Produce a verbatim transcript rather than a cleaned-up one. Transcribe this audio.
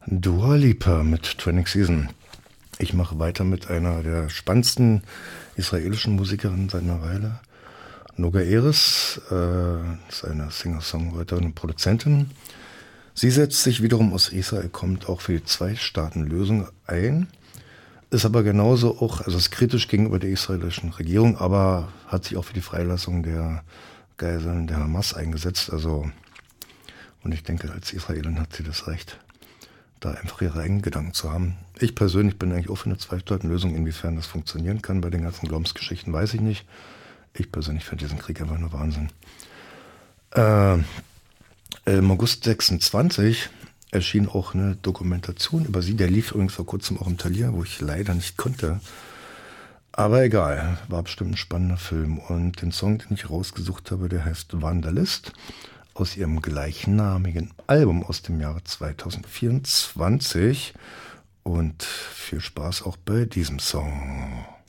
Dua Lipa mit Training Season. Ich mache weiter mit einer der spannendsten israelischen Musikerinnen seit einer Weile. Noga Erez, äh, ist eine Singer-Songwriterin und Produzentin. Sie setzt sich wiederum aus Israel, kommt auch für die Zwei-Staaten-Lösung ein, ist aber genauso auch, also ist kritisch gegenüber der israelischen Regierung, aber hat sich auch für die Freilassung der Geiseln der Hamas eingesetzt. Also, und ich denke, als Israelin hat sie das Recht, da einfach ihre eigenen Gedanken zu haben. Ich persönlich bin eigentlich auch für eine Zwei-Staaten-Lösung. Inwiefern das funktionieren kann bei den ganzen Glaubensgeschichten, weiß ich nicht. Ich persönlich finde diesen Krieg einfach nur Wahnsinn. Äh, Im August sechsundzwanzig erschien auch eine Dokumentation über sie. Der lief übrigens vor kurzem auch im Thalia, wo ich leider nicht konnte. Aber egal, war bestimmt ein spannender Film. Und den Song, den ich rausgesucht habe, der heißt Wanderlist, aus ihrem gleichnamigen Album aus dem Jahre zweitausendvierundzwanzig. Und viel Spaß auch bei diesem Song.